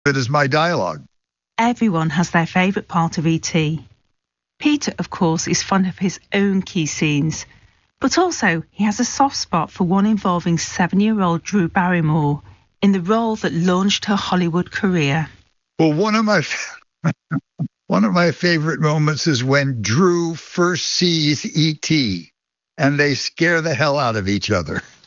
It is my dialogue. Everyone has their favourite part of E.T. Peter, of course, is fond of his own key scenes, but also he has a soft spot for one involving 7-year-old Drew Barrymore in the role that launched her Hollywood career. Well, one of my favorite moments is when Drew first sees E.T. and they scare the hell out of each other.